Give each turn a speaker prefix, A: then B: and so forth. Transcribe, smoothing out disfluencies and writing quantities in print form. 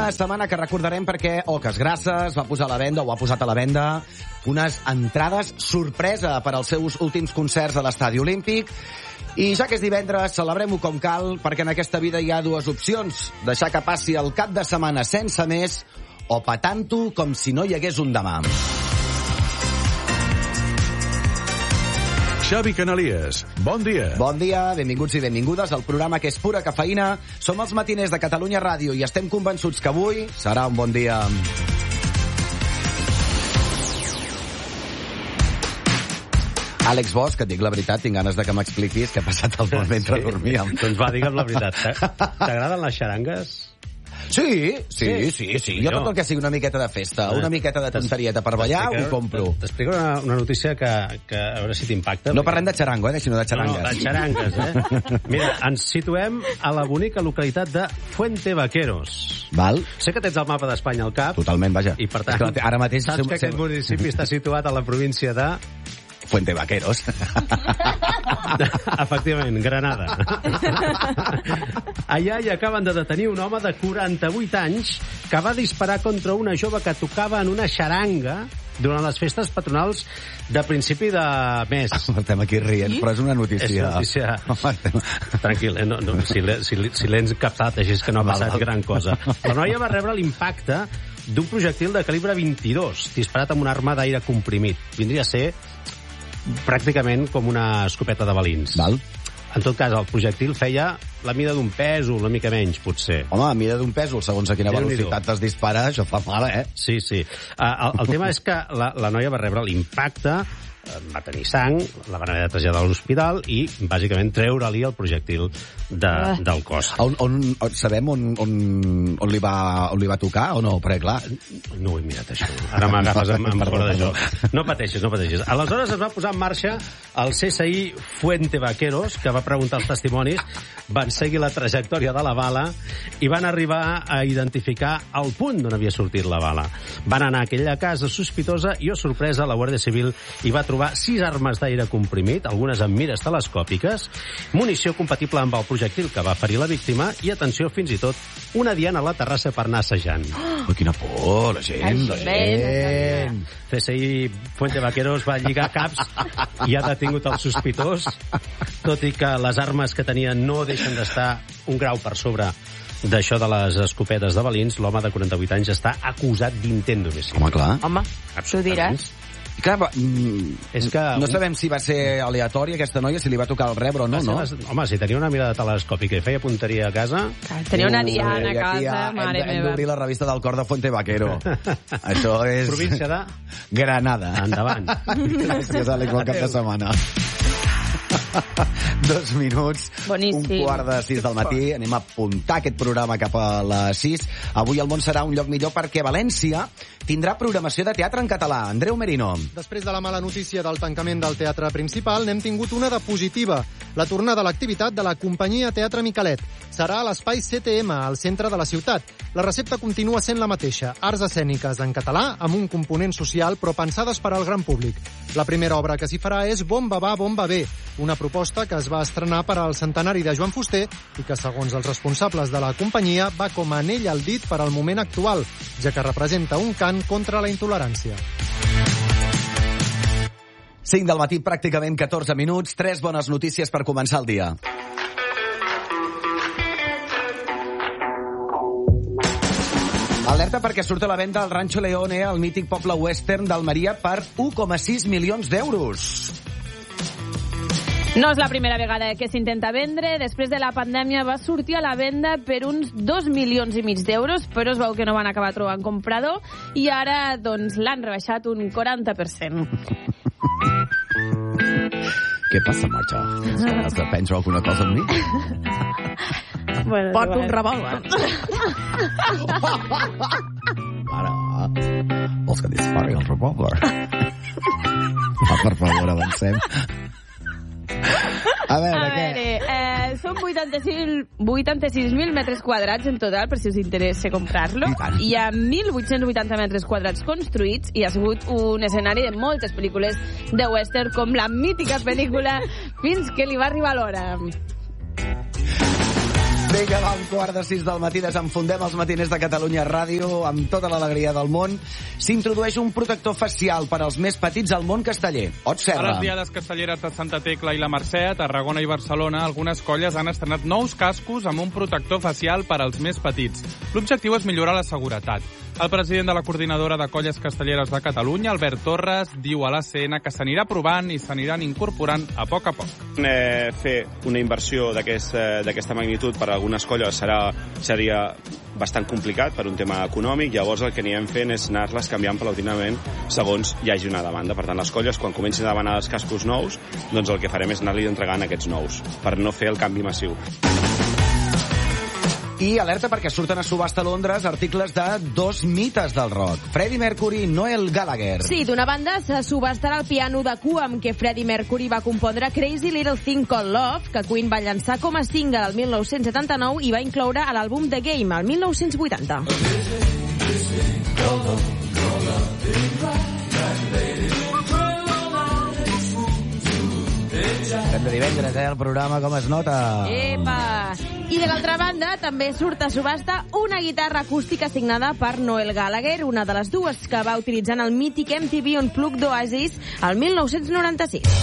A: Una setmana que recordarem perquè Oques Grasses va posar a la venda, o ha posat a la venda, unes entrades sorpresa per als seus últims concerts a l'Estadi Olímpic. I ja que és divendres, celebrem-ho com cal, perquè en aquesta vida hi ha dues opcions. Deixar que passi el cap de setmana sense més, o petant-ho com si no hi hagués un demà.
B: Xavi Canalies, bon dia.
A: Bon dia, benvinguts i benvingudes al programa que és pura cafeïna. Som els matiners de Catalunya Ràdio i estem convençuts que avui serà un bon dia. Àlex Bosch, que et dic la veritat, tinc ganes de que m'expliquis què ha passat al món mentre dormíem.
C: Doncs va, digue'm la veritat. T'agraden les xarangues?
A: Sí. Jo tot el que sigui una miqueta de festa, una miqueta de tonterieta per ballar, ho compro.
C: T'explico una notícia que a veure si t'impacta.
A: No parlem de xarango, sinó de xarangues.
C: No, de xarangues, Mira, ens situem a la bonica localitat de Fuente Vaqueros.
A: Val.
C: Sé que tens el mapa d'Espanya al cap.
A: Totalment, vaja.
C: I per tant,
A: ara mateix
C: saps que aquest municipi està situat a la província de...
A: Fuente Vaqueros.
C: Efectivament, Granada. Allà hi acaben de detenir un home de 48 anys que va disparar contra una jove que tocava en una xaranga durant les festes patronals de principi de mes.
A: Estem aquí rient, però és una notícia.
C: És una notícia. Tranquil, si l'hem captat, així és que no ha passat gran cosa. La noia va rebre l'impacte d'un projectil de calibre 22, disparat amb una arma d'aire comprimit. Vindria a ser pràcticament com una escopeta de balins.
A: Val.
C: En tot cas, el projectil feia la mida d'un pèsol, una mica menys, potser.
A: Home, la mida d'un pèsol, segons a quina velocitat es dispara, això fa mal,
C: Sí. El tema és que la noia va rebre l'impacte, va tenir sang, la van haver de traslladar a l'hospital i, bàsicament, treure-li el projectil del cos.
A: Sabem on li va tocar o no? Perquè, clar...
C: No ho he mirat, això. Ara m'agafes amb fora d'això. No pateixis. Aleshores es va posar en marxa el CSI Fuente Vaqueros, que va preguntar els testimonis, van seguir la trajectòria de la bala i van arribar a identificar el punt d'on havia sortit la bala. Van anar a aquella casa sospitosa i, oh sorpresa, la Guàrdia Civil hi va trobar 6 armes d'aire comprimit, algunes amb mires telescòpiques, munició compatible amb el projectil que va ferir la víctima i, atenció, fins i tot, una diana a la terrassa per anar assajant.
A: Oh, quina por, la gent.
C: CSI Fuente Vaqueros va lligar caps i ha detingut el sospitós, tot i que les armes que tenien no deixen d'estar un grau per sobre d'això de les escopetes de balins. L'home de 48 anys està acusat d'intent d'homicidi.
A: Home, clar.
D: Home, t'ho diràs.
A: I clar,
C: és que
A: no sabem si va ser aleatori aquesta noia, si li va tocar el rebre o no, no?
C: Home, si tenia una mirada telescòpica i feia punteria a casa...
D: Tenia una diana a casa, mare meva.
A: Hem d'obrir la revista del cor de Fuente Vaquero. Això és...
C: Província de...
A: Granada.
C: Endavant.
A: Gràcies, Àlex, bon cap de setmana. 2 minuts,
D: boníssim.
A: 5:45 del matí. Anem a apuntar aquest programa cap a les 6. Avui el món serà un lloc millor perquè València tindrà programació de teatre en català. Andreu Merino.
E: Després de la mala notícia del tancament del teatre principal, n'hem tingut una de positiva. La tornada a l'activitat de la companyia Teatre Micalet. Serà a l'espai CTM, al centre de la ciutat. La recepta continua sent la mateixa. Arts escèniques en català, amb un component social, però pensades per al gran públic. La primera obra que s'hi farà és Bomba va, bomba ve, una proposta que es va estrenar per al centenari de Joan Fuster i que, segons els responsables de la companyia, va com a anell al dit per al moment actual, ja que representa un cant contra la intolerància.
A: 5 del matí, pràcticament 14 minuts. 3 bones notícies per començar el dia. Alerta perquè surt a la venda el Rancho Leone, el mític poble western d'Almeria, per 1,6 milions d'euros.
D: No és la primera vegada que s'intenta vendre. Després de la pandèmia va sortir a la venda per uns 2,5 milions d'euros, però es veu que no van acabar trobant comprador i ara doncs l'han rebaixat un 40%.
A: Què passa, Marta? Has de prendre alguna cosa amb mi?
D: Bueno,
F: porto un revòlver.
A: Mare, vols que dispari el revòlver? Per favor, avancem. A veure,
D: són 86.000 metres quadrats en total, per si us interessa comprar-lo. Hi ha 1.880 metres quadrats construïts i ha sigut un escenari de moltes pel·lícules de western, com la mítica pel·lícula Fins que li va arribar l'hora.
A: Vinga, va, 5:15 del matí, desenfundem els matiners de Catalunya Ràdio amb tota l'alegria del món. S'introdueix un protector facial per als més petits al món casteller. Ot, Serra.
F: A les diades castelleres de Santa Tecla i la Mercè, a Tarragona i Barcelona, algunes colles han estrenat nous cascos amb un protector facial per als més petits. L'objectiu és millorar la seguretat. El president de la Coordinadora de Colles Castelleres de Catalunya, Albert Torres, diu a l'ACN que s'anirà provant i s'aniran incorporant a poc a poc.
G: Fer una inversió d'aquesta magnitud per a algunes colles seria bastant complicat per un tema econòmic, llavors el que anirem fent és anar-les canviant paulatinament segons hi hagi una demanda. Per tant, les colles, quan comencin a demanar els cascos nous, doncs el que farem és anar-li entregant aquests nous, per no fer el canvi massiu.
A: I alerta perquè surten a subhasta a Londres articles de dos mites del rock. Freddie Mercury i Noel Gallagher.
D: Sí, d'una banda se subhastarà el piano de cua amb què Freddie Mercury va compondre Crazy Little Thing Called Love, que Queen va llançar com a single el 1979 i va incloure a l'àlbum The Game, el 1980.
A: Estem de divendres, el programa, com es nota?
D: Epa! I de l'altra banda, també surt a subhasta una guitarra acústica signada per Noel Gallagher, una de les dues que va utilitzar en el mític MTV Unplugged d'Oasis el 1996.